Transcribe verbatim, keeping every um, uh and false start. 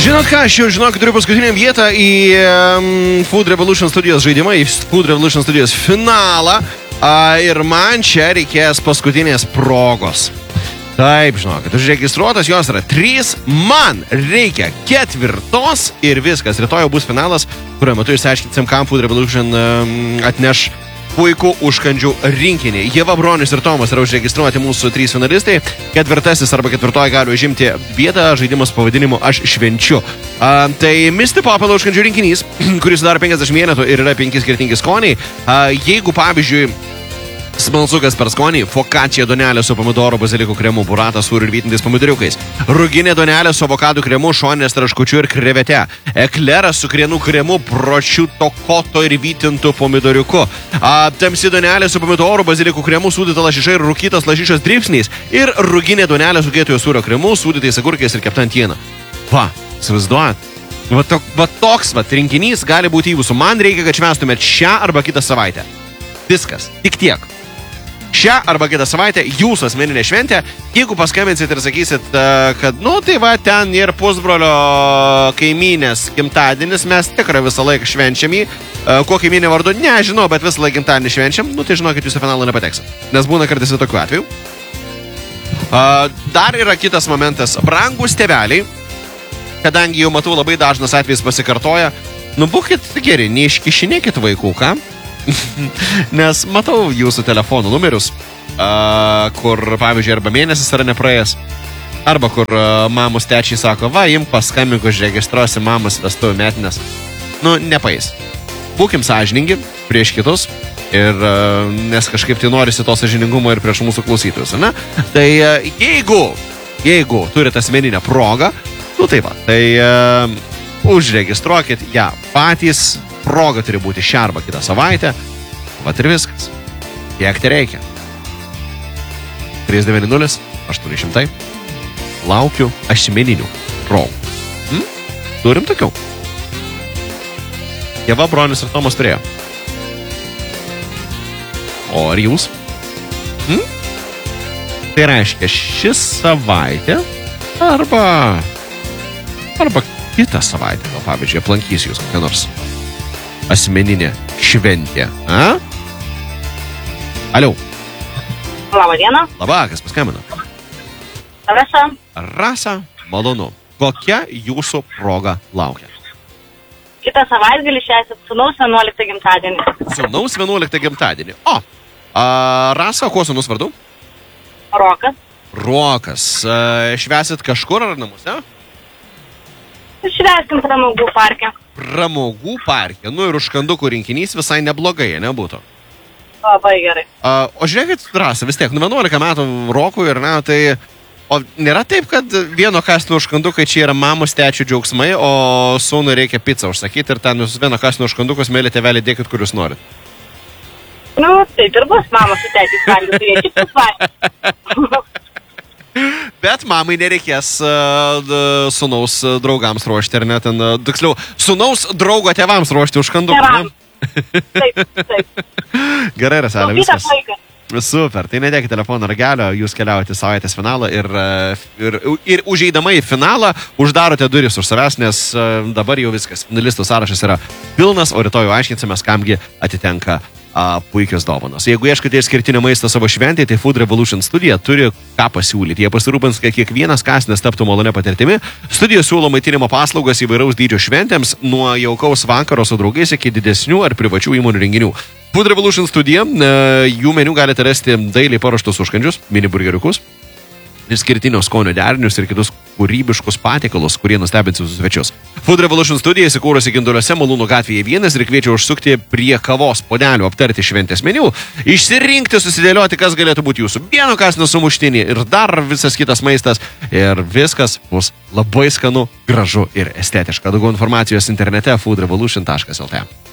Žinot ką, aš jau žinau, kad turiu paskutinę vietą į um, Food Revolution studijos žaidimą, į Food Revolution studijos finalą. Uh, ir man čia reikės paskutinės progos. Taip, žinokit, užregistruotas jos yra trys, man reikia ketvirtos ir viskas. Rytoj jau bus finalas, kurio metu išsiaiškinsim, kam Food Revolution um, atneš puikų užkandžių rinkinį. Ieva, Bronius ir Tomas yra užregistruoti mūsų trys finalistai. Ketvirtasis arba ketvirtoji gali užimti vietą žaidimas pavadinimu Aš švenčiu. Uh, tai Misty Popolo užkandžių rinkinys, kuris sudaro penkiasdešimt vienetų ir yra penki skirtingi skoniai. Uh, jeigu, pavyzdžiui, smalsukas per skonį, fokačia donelė su pomidoro bazilikų kremu, burata sūriu ir vytintais pomidoriukais, ruginė donelė su avokadų kremu, šoninės traškučiu ir krevete, ekleras su krienų kremu, pročiuto koto ir vytintų pomidoriuku, a, tamsi donelė su pomidoro bazilikų kremu, sūdyta lašiša ir rūkytas lašišos dribsniais ir ruginė donelė su kietojo sūrio kremu, sūdytais agurkais ir kepta antiena. Va, įsivaizduojat? Va, to, va toks va rinkinys gali būti jūsų. Man reikia, kad švęstumėt šią arba kitą savaitę. Viskas. Tik tiek. Šią arba kitą savaitę jūsų asmeninė šventė, jeigu paskambinsit ir sakysit, kad, nu, tai va, ten ir pusbrolio kaimynės gimtadienis, mes tikrai visą laiką švenčiam jį, kuo kaimynė vardu, nežinau, bet visą laiką gimtadienį švenčiam, nu, tai žinokit, jūs į finalą nepateksit, nes būna kartais tokių atvejų. Dar yra kitas momentas, brangus tėveliai, kadangi jau matau labai dažnas atvejis pasikartoja, nu, būkit geri, neiškišinėkit vaikų, ką? Nes matau jūsų telefonų numerius, uh, kur, pavyzdžiui, arba mėnesis yra nepraėjęs, arba kur uh, mamos tečiai sako, va, imk paskambink, užregistruosi mamos vestuvių metinės. Nu, nepais. Būkim sąžiningi prieš kitus, ir, uh, nes kažkaip tai norisi to sąžiningumo ir prieš mūsų klausytojus, ne? Tai uh, jeigu, jeigu turite asmeninę progą, nu tai va, tai uh, užregistruokit ją patys. Proga turi būti šią arba kitą savaitę. Vat ir viskas. Kiek tai reikia? trys devyni nulis aštuoni šimtai. Laukiu asmeninių progų. Hm? Turim tokių. Ieva, Bronius ir Tomas turėjo. O ar jūs? Hm? Tai reiškia ši savaitė arba arba kitą savaitę. Gal, pavyzdžiui, aplankys jūs kokią nors asmeninė šventė. A? Aliau. Labą dieną. Labą, kas paskambino? Rasa. Rasa, malonu. Kokia jūsų proga laukia? Kitą savaitgalį švęsit sūnaus vienuoliktą gimtadienį. Sūnaus vienuoliktą gimtadienį. O, a, Rasa, kuo sūnus vardu? Rokas. Rokas. A, švęsit kažkur ar namuose? Švęskim pramogų parke. Pramogų parke. Nu ir užkandukų rinkinys visai neblogai, nebūtų. Labai gerai. A, o žiūrėkit, Rasa, vis tiek, nu vienuolika metų Rokui ir ne, tai... O nėra taip, kad vieno kąsnio užkandukai čia yra mamos tečių džiaugsmai, o sūnui reikia pizzą užsakyti ir ten jūs vieno kąsnio užkandukus, mėly tėvelį, dėkit, kur jūs norit. Nu, taip ir bus, mamos su tečiais gali turėti pusvarį. Bet mamai nereikės uh, sūnaus draugams ruošti, ar ne, ten, uh, tiksliau, sūnaus draugo tėvams ruošti užkandukų. Tėvams. Taip, taip. Gerai, Raselė, viskas. Vaikas. Super, tai nedėkite telefono ragelio, jūs keliaujate savaitės finalą ir, ir, ir užeidama į finalą uždarote duris už savęs, nes dabar jau viskas, finalistų sąrašas yra pilnas, o rytoj aiškinsimės, kamgi atitenka a, puikios dovanos. Jeigu ieškote išskirtinio maisto savo šventėje, tai Food Revolution studija turi ką pasiūlyti. Jie pasirūpins, kad kiekvienas kąsnis taptų malonę patirtimi. Studija siūlo maitinimo paslaugas įvairaus dydžio šventėms, nuo jaukaus vakaro su draugais iki didesnių ar privačių įmonių renginių. Food Revolution studija, jų meniu galite rasti dailiai paruoštus užkandžius, mini burgeriukus, išskirtinio skonio derinius ir kitus kūrybiškus patiekalus, kurie nustebins jūsų svečius. Food Revolution studija įsikūrusi Ginduliuose, Malūnų gatvėje vienas ir kviečia užsukti prie kavos puodelių, aptarti šventės meniu, išsirinkti, susidėlioti, kas galėtų būti jūsų vieno kąsnio sumuštinį ir dar visas kitas maistas. Ir viskas bus labai skanu, gražu ir estetiška. Daugiau informacijos internete food revolution taškas el t.